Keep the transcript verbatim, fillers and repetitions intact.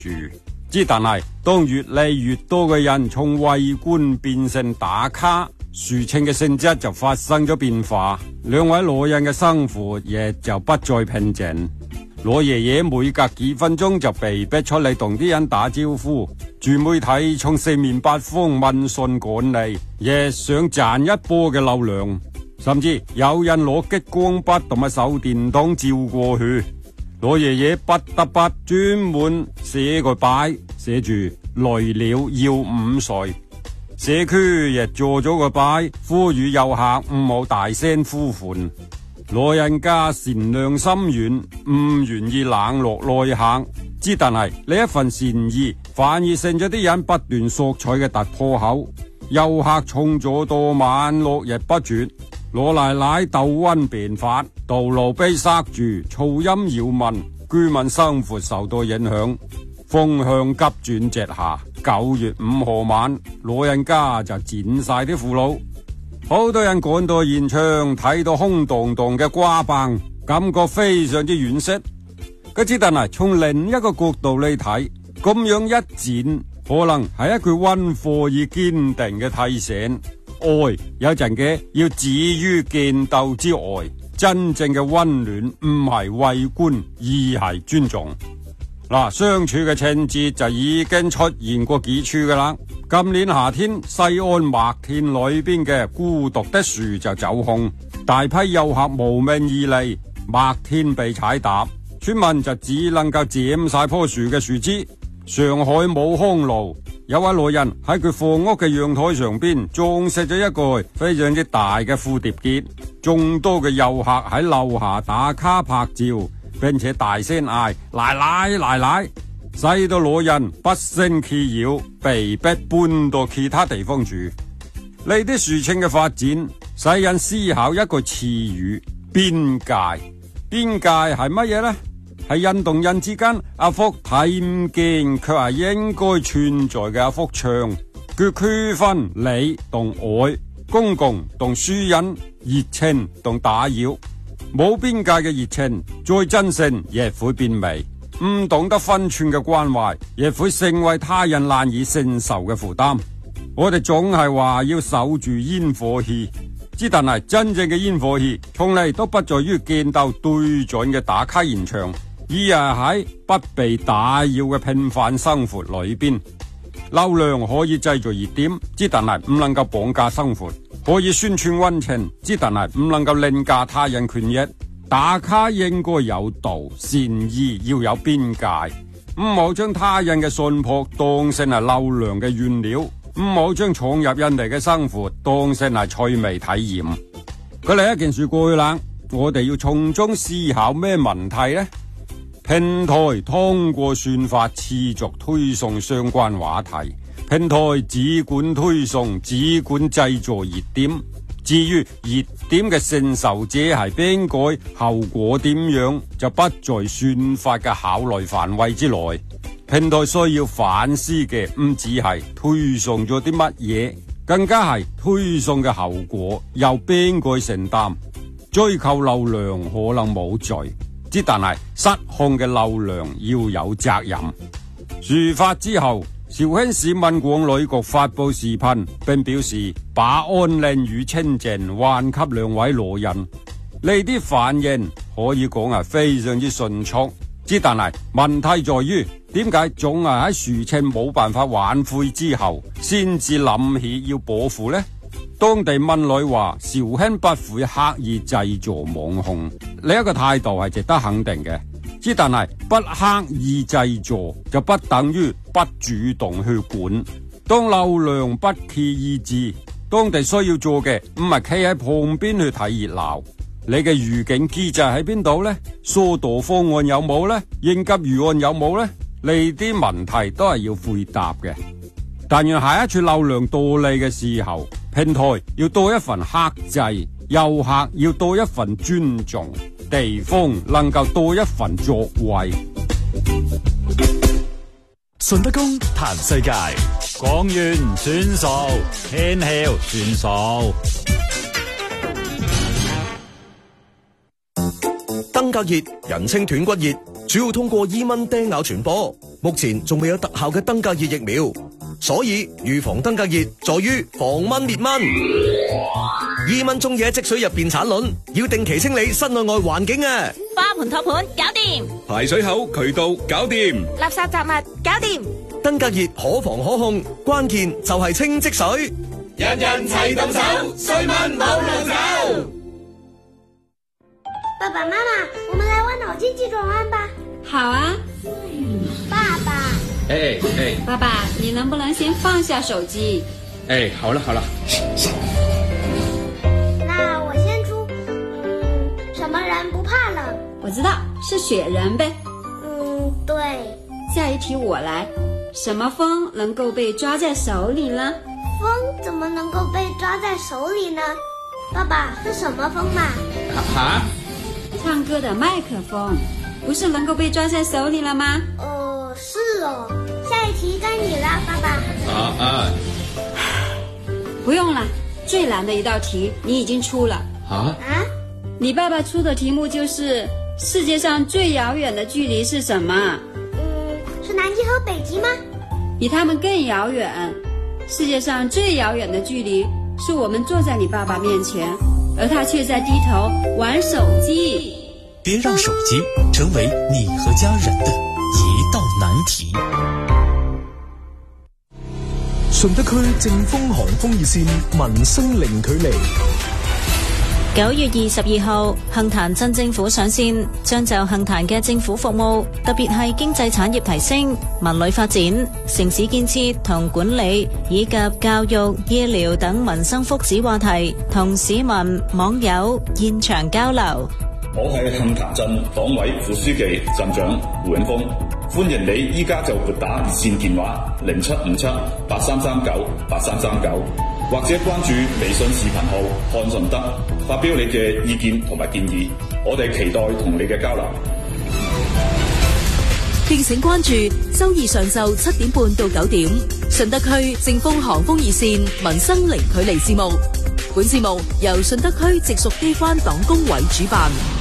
住。之但係當越嚟越多嘅人從圍觀變成打卡，樹稱嘅性質就發生咗變化，兩位老人嘅生活亦就不再平靜。老爺爺每隔幾分鐘就被逼出嚟同啲人打招呼，駐媒體從四面八方問訊趕嚟，亦想賺一波嘅流量，甚至有人攞激光筆同埋手電筒照過去。老爺爺不得不專門寫個牌，寫住來了要五歲。社區亦做咗個牌，呼籲遊客唔好大聲呼喚。老人家善良心軟，唔願意冷落來客，之但係呢一份善意反而成咗啲人不斷索取嘅突破口。遊客從左到晚絡繹不絕，老奶奶竇瘟病發，道路被塞住，噪音擾民，居民生活受到影響。風向急轉直下，九月五號晚，老人家就剪晒啲褲佬。好多人趕到現場睇到空蕩蕩嘅瓜棒，感覺非常之惋惜。佢只但係從另一個角度嚟睇，咁樣一剪，可能係一句溫和而堅定嘅提醒。愛有陣嘅要止於見鬥之外，真正嘅溫暖唔係圍觀，而係尊重。嗱，相處嘅情節就已經出現過幾處噶啦。今年夏天，西安麥田裏邊嘅孤獨的樹就走空，大批遊客慕名而嚟，麥田被踩踏，村民就只能夠斬晒棵樹嘅樹枝。上海武康路有位老人喺佢房屋嘅陽台上邊裝飾咗一個非常之大嘅蝴蝶結，眾多嘅遊客喺樓下打卡拍照，並且大聲嗌奶奶奶奶，使到老人不勝其擾，被迫搬到其他地方住。呢啲樹稱嘅發展使人思考一個詞語：邊界。邊界係乜嘢呢？係人同人之間一幅睇唔見卻係應該存在嘅一幅牆，佢區分你同愛，公共同私隱，熱情同打擾。冇邊界嘅熱情再真誠亦會變微，唔懂得分寸嘅關懷亦會成為他人難以承受嘅負擔。我哋總係話要守住煙火氣，之但係真正嘅煙火氣從嚟都不在於見到對準嘅打卡現場，而係喺不被打擾嘅平凡生活裏邊。流量可以製造熱點，之但係唔能夠綁架生活；可以宣傳溫情，之但係唔能夠凌駕他人權益。打卡應該有度，善意要有邊界，唔好將他人嘅信託當成係流量嘅原料，唔好將闖入人哋嘅生活當成係趣味體驗。佢嚟一件事過去啦，我哋要從中思考咩問題呢？平台通過算法持續推送相關話題，平台只管推送，只管製造熱點。至於熱點嘅承受者係邊個，後果點樣，就不在算法嘅考慮範圍之內。平台需要反思嘅唔只係推送咗啲乜嘢，更加係推送嘅後果由邊個承擔。追求流量可能冇罪，之但係失控嘅流量要有責任。事發之後，肇慶市民廣旅局發布視頻，並表示把安令與清靜還給兩位老人。呢啲反應可以講係非常之迅速，之但係問題在於，點解總係喺事情冇辦法挽回之後，先至諗起要報復呢？當地民旅話，肇慶不會刻意製造網紅，呢一個態度係值得肯定嘅。之但係不刻意製作就不等於不主動去管。當流量不期而至，當地需要做嘅唔係企喺旁邊去睇熱鬧，你嘅預警機制喺邊度呢？疏導方案有冇呢？應急預案有冇呢？呢啲問題都係要回答嘅。但願下一次流量到嚟嘅時候，平台要多一份克制，遊客要多一份尊重，地方能夠多一份作為。 順德公談世界， 講完算數，天曉算數。 登革熱人稱斷骨熱，主要通過伊蚊叮咬傳播。 目前仲未有特效嘅登革熱疫苗，所以預防登革熱在於防蚊滅蚊。伊蚊中嘢積水入邊產卵，要定期清理室內外環境啊！ 花盆托盤搞掂， 排水口渠道搞掂， 垃圾雜物搞掂。 登革熱可防可控，關鍵就係清積水。 人人齊動手，衰蚊冇路走。 爸爸媽媽，我們來玩腦筋急轉彎吧。 好啊。 爸爸。 哎哎， 爸爸，你能不能先放下手機？ 哎，好了好了。 那我先出。嗯，什麼人不怕冷？ 我知道，是雪人唄。 嗯，對。 下一題我來。什麼風能夠被抓在手裏呢？ 風怎麼能夠被抓在手裏呢？爸爸，是什麼風嘛？ 哈？ 唱歌的麥克風，不是能夠被抓在手裏了嗎？ 呃，是哦。下一題該你了，爸爸。 啊啊。 不用了，最難的一道題你已經出了。 啊？ 啊？ 你爸爸出的題目就是世界上最遙遠的距離是什麼？ 嗯，是南極和北極嗎？ 比他們更遙遠。世界上最遙遠的距離是我們坐在你爸爸面前，而他卻在低頭玩手機。 別讓手機成為你和家人的一道難題。 順德區正風寒風熱線民生零距離。 九月二十二號，杏壇鎮政府上線，將就杏壇嘅政府服務，特別係經濟產業提升、文旅發展、城市建設同管理，以及教育、醫療等民生福祉話題，同市民、網友現場交流。 我係杏壇鎮黨委副書記鎮長胡永峰，歡迎你依家就撥打熱線電話零七五七八三三九八三三九，或者關注微信視頻號看順德，發表你嘅意見同埋建議，我哋期待同你嘅交流。 敬請關注周二上晝七點半到九點，順德區正風寒風熱線民生零距離節目。本節目由順德區直屬機關黨工委主辦。